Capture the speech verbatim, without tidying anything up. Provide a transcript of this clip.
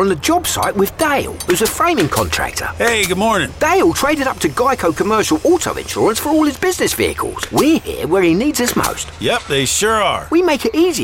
on the job site with Dale, who's a framing contractor. Hey, good morning. Dale traded up to Geico Commercial Auto Insurance for all his business vehicles. We're here where he needs us most. Yep, they sure are. We make it easy